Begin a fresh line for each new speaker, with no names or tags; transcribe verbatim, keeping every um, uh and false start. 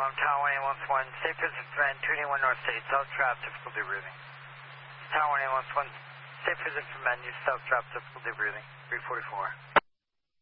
um, Tower one eight one one, safe visit for men, two eighty-one North State, south drop, typical debriefing. Tower one eight one one, safe visit for men, use south drop, typical debriefing, three forty-four.